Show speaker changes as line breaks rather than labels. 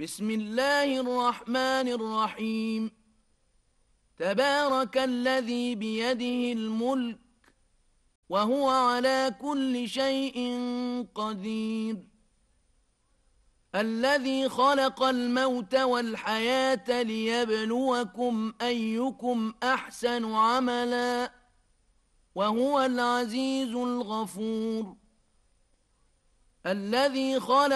بسم الله الرحمن الرحيم. تبارك الذي بيده الملك وهو على كل شيء قدير. الذي خلق الموت والحياة ليبلوكم أيكم أحسن عملا وهو العزيز الغفور. الذي خلق